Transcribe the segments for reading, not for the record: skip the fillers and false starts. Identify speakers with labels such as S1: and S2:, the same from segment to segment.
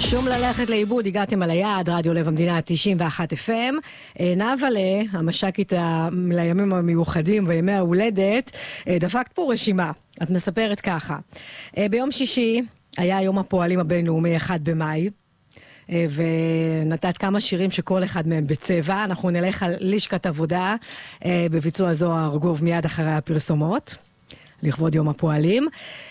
S1: שום ללכת לאיבוד, הגעתם על היעד, רדיו לב המדינה 91 FM. נאוולה, המשקית לימים המיוחדים וימי ההולדת, דפקת פה רשימה. את מספרת ככה. ביום שישי היה יום הפועלים הבינלאומי 1 במאי, ונתת כמה שירים שכל אחד מהם בצבע. אנחנו נלך על לשכת עבודה בביצוע זוהר ארגוב מיד אחרי הפרסומות, לכבוד יום הפועלים.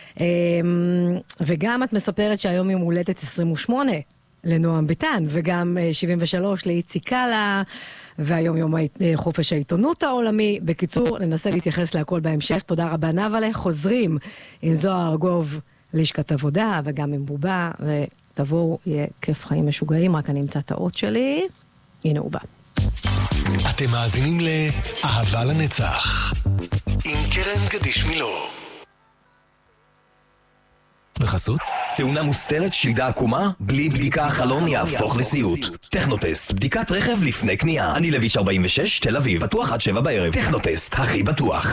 S1: וגם את מספרת שהיום יום הולדת 28 לנועם ביטן, וגם 73 לאיציק קלה, והיום יום חופש העיתונות העולמי. בקיצור, ננסה להתייחס להכל בהמשך. תודה רבה נאוולה. חוזרים עם זוהר ארגוב לשכת עבודה, וגם עם בובה, ותבואו, יהיה כיף חיים משוגעים. רק אני אמצא את האות שלי. הנה הוא בא.
S2: אתם מאזינים לאהבה לנצח עם קרן גדיש מילוא. בחסות?
S3: תאונה מוסתרת, שלדה עקומה? בלי בדיקה החלון יהפוך לסיוט. טכנוטסט, בדיקת רכב לפני קנייה. אני לויץ' 46, תל אביב, בטוח עד 7 בערב. טכנוטסט, הכי בטוח.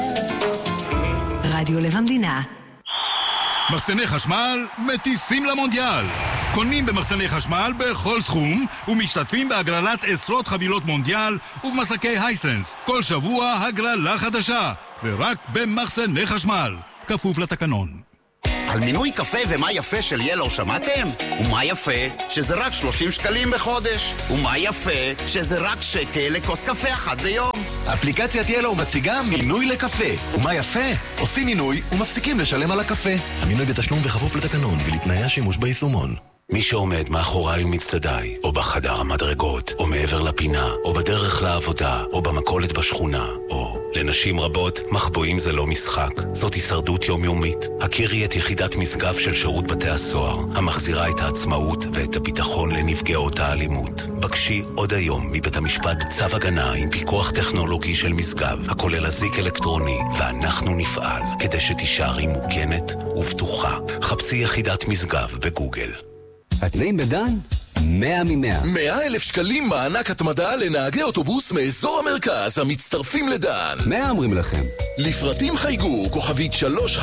S1: רדיו לב המדינה.
S4: מחסני חשמל מטיסים למונדיאל. קונים במחסני חשמל בכל סכום ומשתתפים בהגרלת עשרות חבילות מונדיאל ובמסקי הייסנס. כל שבוע הגרלה חדשה, ורק במחסני חשמל. כפוף לתקנון.
S5: על מינוי קפה ומה יפה של ילו שמעתם? ומה יפה? שזה רק 30 שקלים בחודש. ומה יפה? שזה רק שקל לכוס קפה אחת ביום.
S2: אפליקציית ילו מציגה מינוי לקפה. ומה יפה? עושים מינוי ומפסיקים לשלם על הקפה. המינוי בתשלום וכפוף לתקנון ולתנאי השימוש ביישומון.
S6: מי שעומד מאחוריי ומצטדיי, או בחדר המדרגות, או מעבר לפינה, או בדרך לעבודה, או במכולת בשכונה, או לנשים רבות, מחבואים זה לא משחק. זאת הישרדות יומיומית. הכירי את יחידת משגב של שירות בתי הסוהר, המחזירה את העצמאות ואת הביטחון לנפגעות האלימות. בקשי עוד היום מבית המשפט צו הגנה עם פיקוח טכנולוגי של משגב, הכולל אזיק אלקטרוני, ואנחנו נפעל כדי שתישארי מוגנת ובטוחה. חפשי יחידת משגב בגוגל.
S7: התנאים בדן? 100 מ-100.
S2: 100,000 שקלים מענק התמדה לנהגי אוטובוס מאזור המרכז המצטרפים לדן.
S7: 100 אומרים לכם.
S2: לפרטים חייגו כוכבית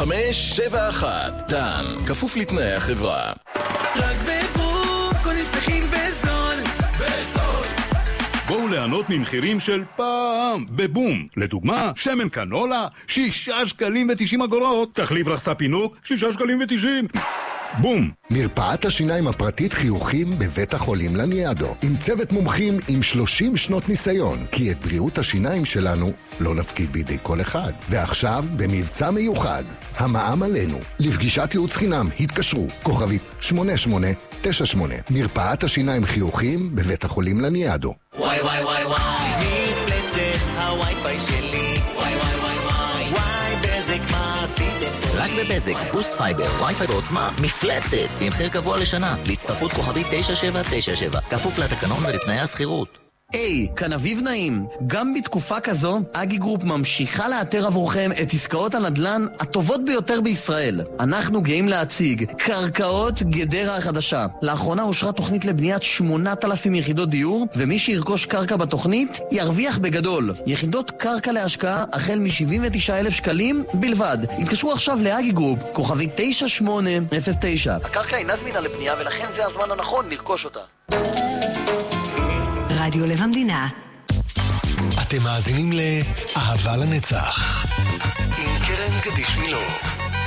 S2: 3571. דן, כפוף לתנאי החברה.
S8: רק בבום, קונים שמחים בזול. בזול.
S4: בואו ליהנות ממחירים של פעם בבום. לדוגמה, שמן קנולה 6 שקלים ו90 אגורות. תחליף רחסה פינוק 6 שקלים ו90. בום.
S9: מרפאת השיניים הפרטית חיוכים בבית החולים לניאדו, עם צוות מומחים עם 30 שנות ניסיון, כי את בריאות השיניים שלנו לא נפקיד בידי כל אחד. ועכשיו במבצע מיוחד, המע"מ עלינו. לפגישת ייעוץ חינם התקשרו כוכבית 8898. מרפאת השיניים חיוכים בבית החולים לניאדו.
S8: וואי וואי וואי וואי, מפלצת הווי-פיי שלי. וואי וואי וואי וואי, וואי בזק מה עשיתם?
S10: רק בבזק, בוסט פייבר, וי-פיי בעוצמה, מפלצת, במחיר קבוע לשנה, להצטרפות כוכבית 9797, כפוף לתקנון ולתנאי הסחירות.
S11: היי, כאן אביב נעים. גם בתקופה כזו, אגי גרופ ממשיכה לאתר עבורכם את עסקאות הנדל"ן הטובות ביותר בישראל. אנחנו גאים להציג קרקעות גדרה החדשה. לאחרונה אושרה תוכנית לבניית 8,000 יחידות דיור, ומי שירכוש קרקע בתוכנית ירוויח בגדול. יחידות קרקע להשקעה החל מ-79,000 שקלים בלבד. התקשרו עכשיו לאגי גרופ, כוכבית 9809. הקרקע אינה זמינה לבנייה ולכן זה הזמן הנכון לרכוש אותה.
S1: רדיו לב המדינה.
S2: אתם מאזינים לאהבה לנצח עם קרן גדיש מילוא.